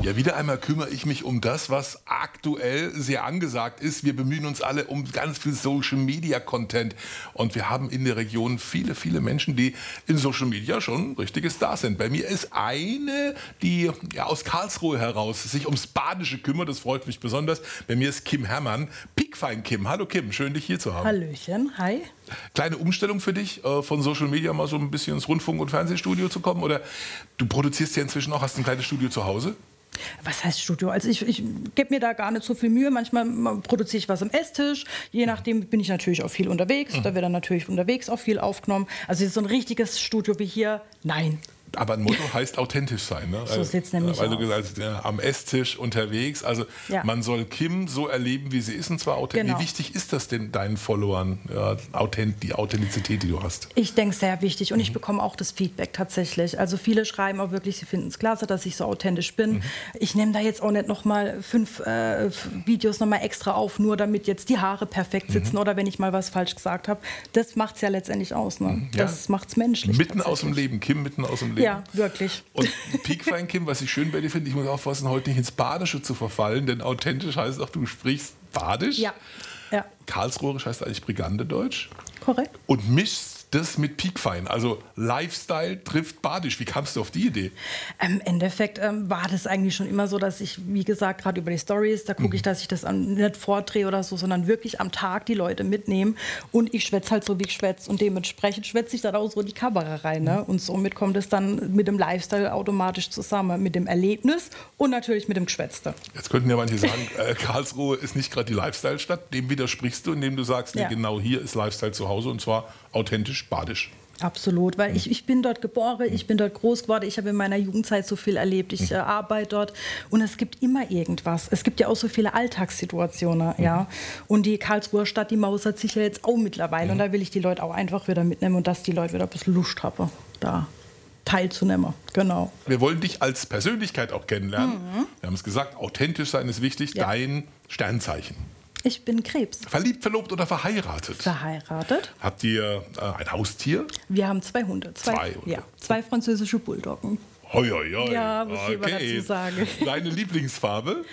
Ja, wieder einmal kümmere ich mich um das, was aktuell sehr angesagt ist. Wir bemühen uns alle um ganz viel Social-Media-Content. Und wir haben in der Region viele, viele Menschen, die in Social Media schon richtige Stars sind. Bei mir ist eine, die ja, aus Karlsruhe heraus sich ums Badische kümmert. Das freut mich besonders. Bei mir ist Kim Herrmann. Piekfein Kim. Hallo Kim, schön dich hier zu haben. Hallöchen, hi. Kleine Umstellung für dich, von Social Media mal so ein bisschen ins Rundfunk- und Fernsehstudio zu kommen? Oder du produzierst ja inzwischen auch, hast ein kleines Studio zu Hause? Was heißt Studio? Also ich gebe mir da gar nicht so viel Mühe. Manchmal produziere ich was am Esstisch. Je nachdem bin ich natürlich auch viel unterwegs. Da wird dann natürlich unterwegs auch viel aufgenommen. Also so ein richtiges Studio wie hier, nein. Aber ein Motto heißt authentisch sein. Ne? So sieht's nämlich Weil du aus. gesagt hast, ja, am Esstisch unterwegs. Also Ja. man soll Kim so erleben, wie sie ist, und zwar authentisch. Genau. Wie wichtig ist das denn deinen Followern, ja, die Authentizität, die du hast? Ich denke, sehr wichtig. Und ich bekomme auch das Feedback tatsächlich. Also viele schreiben auch wirklich, sie finden es klasse, dass ich so authentisch bin. Ich nehme da jetzt auch nicht nochmal 5 Videos nochmal extra auf, nur damit jetzt die Haare perfekt sitzen oder wenn ich mal was falsch gesagt habe. Das macht es ja letztendlich aus. Ne? Ja. Das macht es menschlich. Mitten aus dem tatsächlich. Leben, Kim, mitten aus dem Leben. Ja, wirklich. Und Piekfein Kim, was ich schön bei dir finde, ich muss aufpassen, heute nicht ins Badische zu verfallen, denn authentisch heißt auch, du sprichst Badisch. Ja, ja, Karlsruherisch heißt eigentlich Brigandedeutsch. korrekt. Und mischst das mit Piekfein. Also Lifestyle trifft Badisch. Wie kamst du auf die Idee? Im Endeffekt war das eigentlich schon immer so, dass ich, wie gesagt, gerade über die Stories, da gucke ich, dass ich das nicht vordrehe oder so, sondern wirklich am Tag die Leute mitnehme. Und ich schwätze halt so, wie ich schwätze. Und dementsprechend schwätze ich dann auch so die Kamera rein. Ne? Und somit kommt es dann mit dem Lifestyle automatisch zusammen. Mit dem Erlebnis und natürlich mit dem Geschwätzte. Jetzt könnten ja manche sagen, Karlsruhe ist nicht gerade die Lifestyle-Stadt. Dem widersprichst du, indem du sagst, nee, Ja. genau hier ist Lifestyle zu Hause, und zwar authentisch badisch. Absolut, weil ich bin dort geboren, ich bin dort groß geworden, ich habe in meiner Jugendzeit so viel erlebt, ich arbeite dort und es gibt immer irgendwas. Es gibt ja auch so viele Alltagssituationen, ja. Und die Karlsruher Stadt, die mausert sich ja jetzt auch mittlerweile und da will ich die Leute auch einfach wieder mitnehmen und dass die Leute wieder ein bisschen Lust haben, da teilzunehmen. Genau. Wir wollen dich als Persönlichkeit auch kennenlernen. Wir haben es gesagt, authentisch sein ist wichtig. Ja. Dein Sternzeichen. Ich bin Krebs. Verliebt, verlobt oder verheiratet? Verheiratet. Habt ihr ein Haustier? Wir haben 2 Hunde. Zwei Hunde. Ja, 2 französische Bulldoggen. Hoi, hoi, hoi. Ja, muss ich aber dazu sagen. Deine Lieblingsfarbe?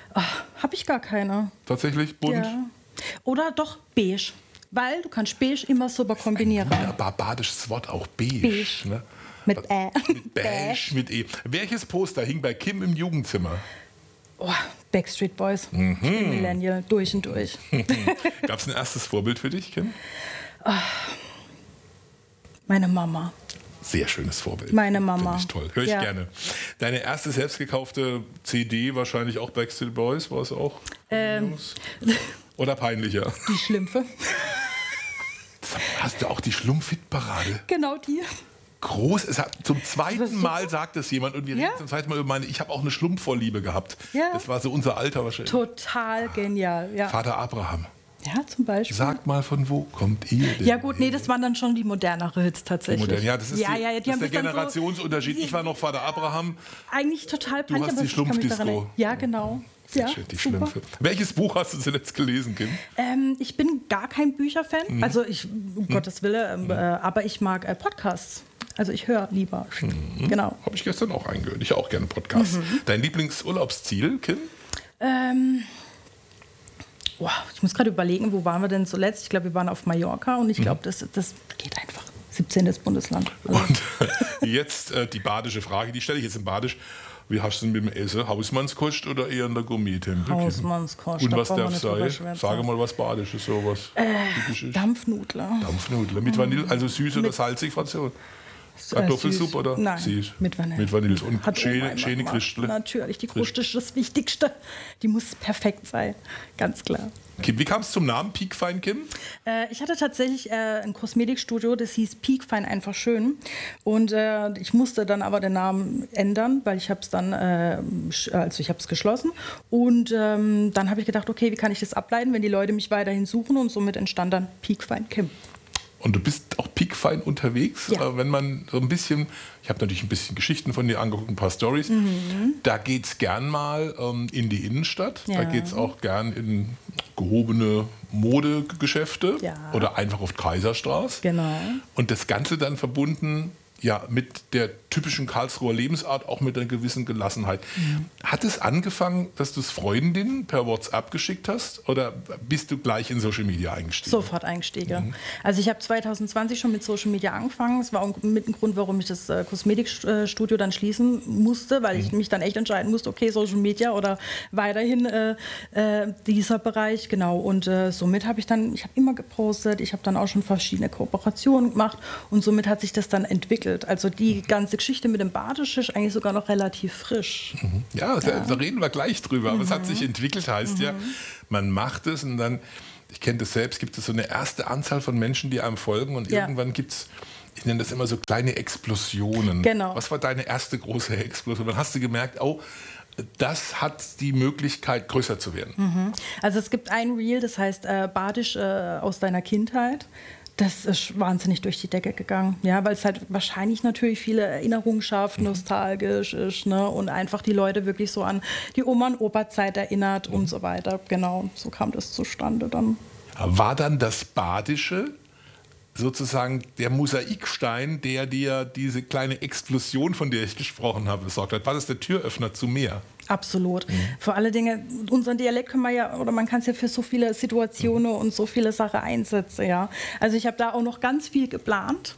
Habe ich gar keine. Tatsächlich bunt? Ja. Oder doch beige. Weil du kannst beige immer super kombinieren. Wunderbar badisches Wort, auch beige. Beige. Ne? Mit Mit beige, mit E. Welches Poster hing bei Kim im Jugendzimmer? Oh, Backstreet Boys. Ich bin Millennial, durch und durch. Gab es ein erstes Vorbild für dich, Kim? Meine Mama. Sehr schönes Vorbild. Meine Mama. Finde ich toll. Höre ich Ja. gerne. Deine erste selbst gekaufte CD, wahrscheinlich auch Backstreet Boys, war es auch? Oder peinlicher? Die Schlümpfe. Hast du auch die Schlumpf-Hit-Parade? Genau die. Groß. Zum Das zweiten ist so Mal sagt es jemand und wir reden Ja. zum zweiten Mal über meine. Ich habe auch eine Schlumpfvorliebe gehabt. Ja. Das war so unser Alter wahrscheinlich. Total genial. Ja, Vater Abraham. ja zum Beispiel. Sagt mal, von wo kommt ihr denn? Ja gut, nee, das waren dann schon die modernere Hits tatsächlich. Modern. Ja, das ist, die das ist haben der das dann Generationsunterschied. Ich war noch Vater Abraham. Eigentlich total Du peinlich, hast aber die ich kann mich daran Schlumpfdisco. erinnern. Ja, genau. Sehr Ja, schön, die super. Schlümpfe. Welches Buch hast du zuletzt gelesen, Kim? Ich bin gar kein Bücherfan. Also ich, um Gottes Willen, aber ich mag Podcasts. Also ich höre lieber. Genau. Habe ich gestern auch eingehört. Ich höre auch gerne Podcasts. Dein Lieblingsurlaubsziel, Kim? Ich muss gerade überlegen, wo waren wir denn zuletzt? Ich glaube, wir waren auf Mallorca und ich glaube, das geht einfach. 17. Bundesland. Also, Und jetzt die badische Frage, die stelle ich jetzt in Badisch. Wie hast du es mit dem Essen? Hausmannskost oder eher in der Gourmet-Tempel? Hausmannskost, Und da was brauchen wir darf nicht drüber sein? schwätzen. Sage mal was Badisches, sowas Typisches. Dampfnudler. Dampfnudeln. Mit Vanille, also süß oder salzig, Fraktion? Kartoffelsuppe Süß. oder Nein, süß? mit Vanille. Mit Vanille. Und Hat Oma immer schöne gemacht. Christel. Natürlich, die Kruste ist das Wichtigste. Die muss perfekt sein, ganz klar. Kim, wie kam es zum Namen Piekfein Kim? Ich hatte tatsächlich ein Kosmetikstudio, das hieß Piekfein einfach schön. Und ich musste dann aber den Namen ändern, weil ich habe es dann, also ich habe es geschlossen. Und dann habe ich gedacht, okay, wie kann ich das ableiten, wenn die Leute mich weiterhin suchen? Und somit entstand dann Piekfein Kim. Und du bist auch piekfein unterwegs, Ja. wenn man so ein bisschen, ich habe natürlich ein bisschen Geschichten von dir angeguckt, ein paar Stories. Da geht es gern mal in die Innenstadt, da Ja. geht es auch gern in gehobene Modegeschäfte Ja. oder einfach auf Kaiserstraße. Genau. Und das Ganze dann verbunden ja, mit der typischen Karlsruher Lebensart, auch mit einer gewissen Gelassenheit. Hat es angefangen, dass du es Freundinnen per WhatsApp geschickt hast oder bist du gleich in Social Media eingestiegen? Sofort eingestiegen. Also ich habe 2020 schon mit Social Media angefangen. Das war auch mit ein Grund, warum ich das Kosmetikstudio dann schließen musste, weil ich mich dann echt entscheiden musste, okay, Social Media oder weiterhin dieser Bereich. Genau. Und somit habe ich immer gepostet, ich habe dann auch schon verschiedene Kooperationen gemacht und somit hat sich das dann entwickelt. Also die ganze Geschichte mit dem Badisch ist eigentlich sogar noch relativ frisch. Ja, da reden wir gleich drüber. Aber es hat sich entwickelt, heißt ja, man macht es und dann, ich kenne das selbst, gibt es so eine erste Anzahl von Menschen, die einem folgen und irgendwann gibt es, ich nenne das immer so kleine Explosionen. Genau. Was war deine erste große Explosion? Dann hast du gemerkt, oh, das hat die Möglichkeit, größer zu werden. Also es gibt ein Reel, das heißt Badisch aus deiner Kindheit. Das ist wahnsinnig durch die Decke gegangen, ja, weil es halt wahrscheinlich natürlich viele Erinnerungen schafft, nostalgisch ist, ne, und einfach die Leute wirklich so an die Oma- und Opa-Zeit erinnert und so weiter. Genau, so kam das zustande dann. War dann das Badische sozusagen der Mosaikstein, der dir diese kleine Explosion, von der ich gesprochen habe, besorgt hat? War das der Türöffner zu mehr? Absolut. Vor allen Dingen, unseren Dialekt kann man ja, oder man kann es ja für so viele Situationen und so viele Sachen einsetzen, ja. Also ich habe da auch noch ganz viel geplant.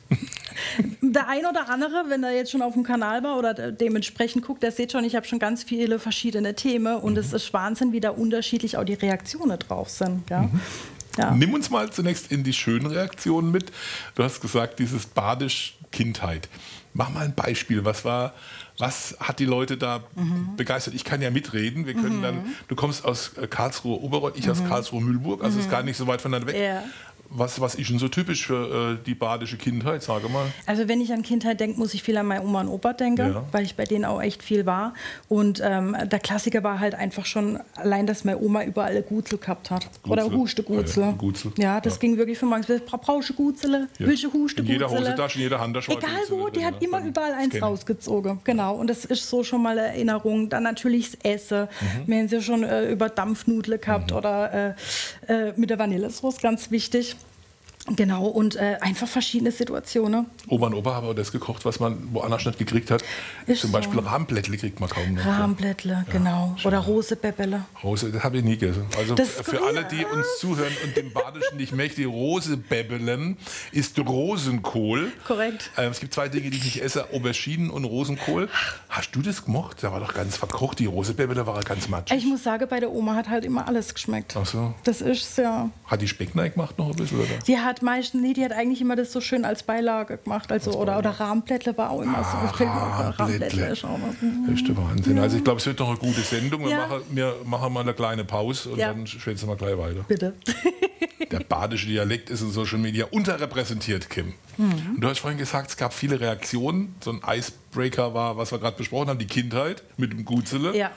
Der ein oder andere, wenn er jetzt schon auf dem Kanal war oder dementsprechend guckt, der sieht schon, ich habe schon ganz viele verschiedene Themen und es ist Wahnsinn, wie da unterschiedlich auch die Reaktionen drauf sind, ja. Ja. Nimm uns mal zunächst in die schönen Reaktionen mit. Du hast gesagt, dieses Badisch Kindheit. Mach mal ein Beispiel. Was hat die Leute da begeistert? Ich kann ja mitreden. Wir können dann, du kommst aus Karlsruhe Oberreuth, ich aus Karlsruhe Mühlburg, also ist gar nicht so weit voneinander weg. Ja. Was ist denn so typisch für die badische Kindheit, sage mal? Also wenn ich an Kindheit denke, muss ich viel an meine Oma und Opa denken, weil ich bei denen auch echt viel war. Und der Klassiker war halt einfach schon allein, dass meine Oma überall eine Gutzel gehabt hat. Gutzel. Oder Huste-Gutzel. Ja, das ging wirklich von morgens. Brauchst du Gutzele? Willst du Huste-Gutzel? In jeder Hosentasche, in jeder Handtasche. Egal wo, die hat immer überall eins rausgezogen. Genau, und das ist so schon mal eine Erinnerung. Dann natürlich das Essen. Wir haben sie schon über Dampfnudeln gehabt oder mit der Vanillesoße, ganz wichtig. Genau, und einfach verschiedene Situationen. Oma und Opa haben auch das gekocht, was man woanders nicht gekriegt hat. Zum Beispiel Rahmblättle kriegt man kaum noch. Rahmblättle, genau. Oder Rosebäbbele. Rose, das habe ich nie gegessen. Also für alle, die uns zuhören und dem Badischen nicht mächtig, Rosebäbbelen ist Rosenkohl. Korrekt. Es gibt zwei Dinge, die ich nicht esse, Auberginen und Rosenkohl. Hast du das gemocht? Da war doch ganz verkocht, die Rosebäbbele war ganz matschig. Ich muss sagen, bei der Oma hat halt immer alles geschmeckt. Ach so. Das ist ja... Hat die Speckneig gemacht noch ein bisschen, oder? Die hat eigentlich immer das so schön als Beilage gemacht. Also, oder Rahmblättle war auch immer so. Rahmblättle ist auch was. Das ist der Wahnsinn. Also ich glaube, es wird noch eine gute Sendung. Wir machen mal eine kleine Pause und dann schwätzen wir gleich weiter. Bitte. Der badische Dialekt ist in Social Media unterrepräsentiert, Kim. Und du hast vorhin gesagt, es gab viele Reaktionen. So ein Icebreaker war, was wir gerade besprochen haben, die Kindheit mit dem Gutzele. Ja.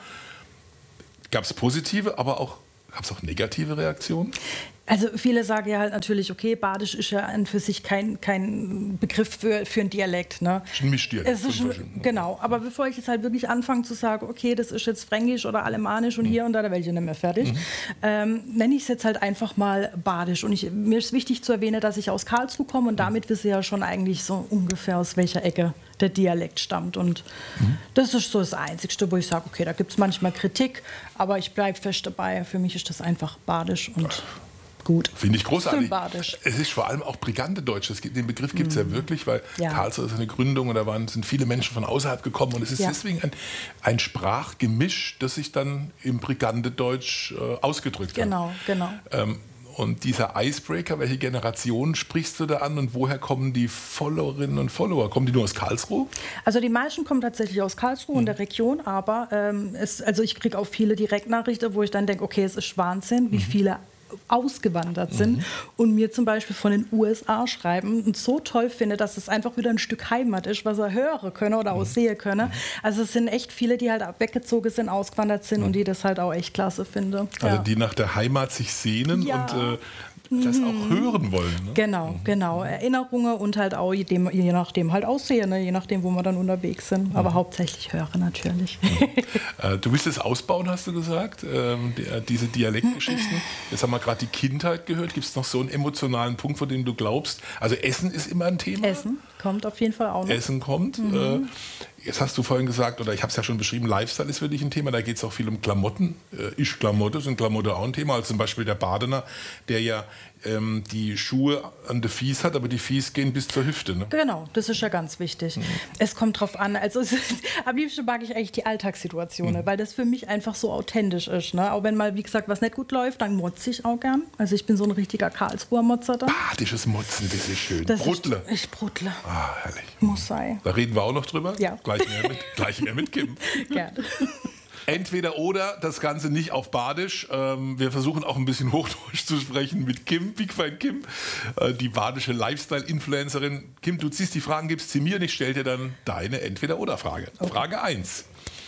Gab es positive, aber auch gab es auch negative Reaktionen? Also viele sagen ja halt natürlich, okay, Badisch ist ja an für sich kein Begriff für einen Dialekt. Ne? Ein Mischdialekt. Genau, aber bevor ich jetzt halt wirklich anfange zu sagen, okay, das ist jetzt Fränkisch oder Alemannisch und hier und da welche nicht mehr fertig, nenne ich es jetzt halt einfach mal Badisch. Und mir ist wichtig zu erwähnen, dass ich aus Karlsruhe komme und damit wissen ja schon eigentlich so ungefähr, aus welcher Ecke der Dialekt stammt. Und das ist so das Einzige, wo ich sage, okay, da gibt es manchmal Kritik, aber ich bleibe fest dabei. Für mich ist das einfach Badisch und gut. Finde ich großartig. Sympathisch. Es ist vor allem auch brigante Deutsch. Den Begriff gibt es ja wirklich, weil Karlsruhe ist eine Gründung und da sind viele Menschen von außerhalb gekommen. Und es ist deswegen ein Sprachgemisch, das sich dann im brigante Deutsch ausgedrückt hat. Genau. Und dieser Icebreaker, welche Generation sprichst du da an und woher kommen die Followerinnen und Follower? Kommen die nur aus Karlsruhe? Also die meisten kommen tatsächlich aus Karlsruhe und der Region, aber also ich kriege auch viele Direktnachrichten, wo ich dann denke, okay, es ist Wahnsinn, wie viele ausgewandert sind und mir zum Beispiel von den USA schreiben und so toll finde, dass es einfach wieder ein Stück Heimat ist, was er hören können oder auch sehen können. Also es sind echt viele, die halt weggezogen sind, ausgewandert sind und die das halt auch echt klasse finden. Also die nach der Heimat sich sehnen und das auch hören wollen. Ne? Genau. Erinnerungen und halt auch je nachdem halt aussehen, ne? Je nachdem, wo wir dann unterwegs sind. Aber hauptsächlich hören natürlich. Du willst es ausbauen, hast du gesagt, diese Dialektgeschichten. Jetzt haben wir gerade die Kindheit gehört. Gibt es noch so einen emotionalen Punkt, von dem du glaubst? Also Essen ist immer ein Thema. Essen kommt auf jeden Fall auch noch. Essen kommt. Jetzt hast du vorhin gesagt, oder ich habe es ja schon beschrieben, Lifestyle ist für dich ein Thema. Da geht es auch viel um Klamotten. Sind Klamotten auch ein Thema. Also zum Beispiel der Badener, der ja die Schuhe an den Fies hat, aber die Fies gehen bis zur Hüfte. Ne? Genau, das ist ja ganz wichtig. Es kommt drauf an. Also am liebsten mag ich eigentlich die Alltagssituationen, weil das für mich einfach so authentisch ist. Ne? Auch wenn mal, wie gesagt, was nicht gut läuft, dann motze ich auch gern. Also ich bin so ein richtiger Karlsruher Motzer da. Badisches Motzen, das ist schön. Brudle. Ich brudle. Ah, herrlich. Muss sein. Da reden wir auch noch drüber. Ja. Gleich mehr mit Kim. Gerne. Entweder oder, das Ganze nicht auf Badisch. Wir versuchen auch ein bisschen Hochdeutsch zu sprechen mit Kim, Big Fan Kim, die badische Lifestyle-Influencerin. Kim, du ziehst die Fragen, gibst sie mir und ich stelle dir dann deine Entweder-oder-Frage. Okay. Frage 1.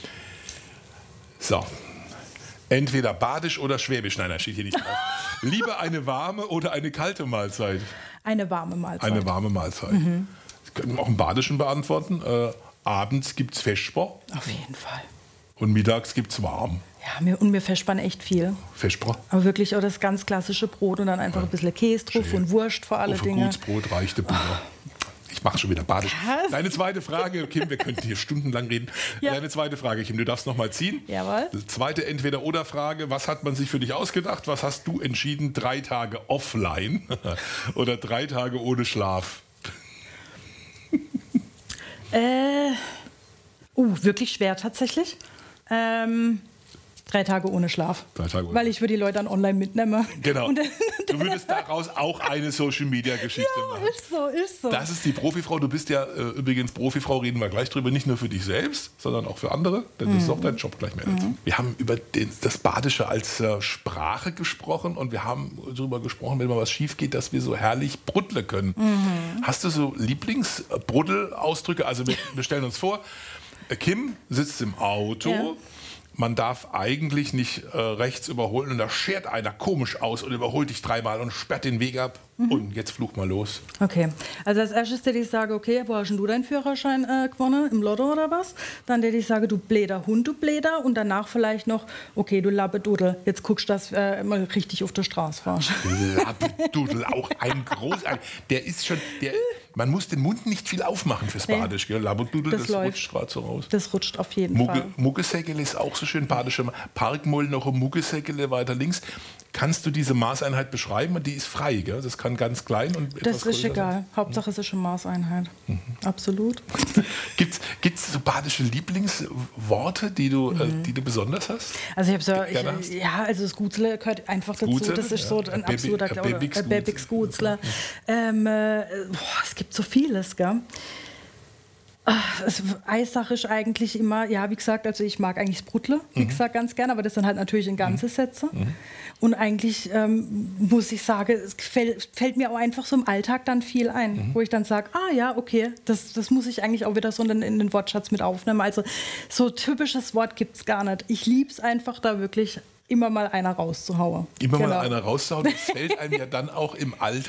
So. Entweder Badisch oder Schwäbisch. Nein, das steht hier nicht drauf. Lieber eine warme oder eine kalte Mahlzeit? Eine warme Mahlzeit. Eine warme Mahlzeit. Das können wir auch im Badischen beantworten. Abends gibt es Vesper. Auf jeden Fall. Und mittags gibt es warm. Ja, mir verspann echt viel. Vesper? Aber wirklich auch das ganz klassische Brot und dann einfach ein bisschen Käse drauf und Wurst vor alle Dinge. Gutes Brot, reichte Butter. Ich mache schon wieder Badisch. Deine zweite Frage, Kim, wir könnten hier stundenlang reden. Ja. Deine zweite Frage, Kim, du darfst noch mal ziehen. Jawohl. Zweite Entweder-oder-Frage, was hat man sich für dich ausgedacht? Was hast du entschieden? 3 Tage offline oder 3 Tage ohne Schlaf? Wirklich schwer tatsächlich. 3 Tage ohne Schlaf. 3 Tage ohne. Weil ich würde die Leute dann online mitnehmen. Genau. Du würdest daraus auch eine Social-Media-Geschichte machen. Ist so. Das ist die Profifrau. Du bist ja übrigens Profifrau, reden wir gleich drüber. Nicht nur für dich selbst, sondern auch für andere. Denn das ist auch dein Job, gleich mehr dazu. Wir haben über das Badische als Sprache gesprochen und wir haben darüber gesprochen, wenn mal was schief geht, dass wir so herrlich brudle können. Hast du so Lieblings-Bruddel-Ausdrücke? Also wir stellen uns vor, Kim sitzt im Auto. Ja. Man darf eigentlich nicht rechts überholen und da schert einer komisch aus und überholt dich 3-mal und sperrt den Weg ab. Und jetzt fluch mal los. Okay, also als erstes hätte ich sage, okay, wo hast denn du deinen Führerschein gewonnen? Im Lotto oder was? Dann hätte ich sage, du bläder Hund, du bläder. Und danach vielleicht noch, okay, du Labbedudel, jetzt guckst du, dass mal richtig auf der Straße fahrst. Labbedudel, auch ein der ist schon, man muss den Mund nicht viel aufmachen fürs Badisch. Gell? Labbedudel, das rutscht gerade so raus. Das rutscht auf jeden Fall. Muggesäckele ist auch so schön badische. Parkmoll noch ein Muggesäckele weiter links. Kannst du diese Maßeinheit beschreiben? Die ist frei, gell? Das kann ganz klein und etwas Das ist egal. Sein. Hauptsache es ist eine Maßeinheit. Absolut. Gibt's so badische Lieblingsworte, die du besonders hast? Also ich habe so, also das Gutzle gehört einfach dazu. Das ist so ein absoluter Babyx Gutzle. Es gibt so vieles, gell? Eissache ist eigentlich immer, ja, wie gesagt, also ich mag eigentlich das Brudle, wie gesagt, ganz gerne, aber das sind halt natürlich in ganze Sätze. Und eigentlich muss ich sagen, es fällt mir auch einfach so im Alltag dann viel ein, wo ich dann sage, ja, okay, das muss ich eigentlich auch wieder so in den Wortschatz mit aufnehmen. Also so typisches Wort gibt es gar nicht. Ich liebe es einfach da wirklich immer mal einer rauszuhauen. Mal einer rauszuhauen, das fällt einem ja dann auch im Alltag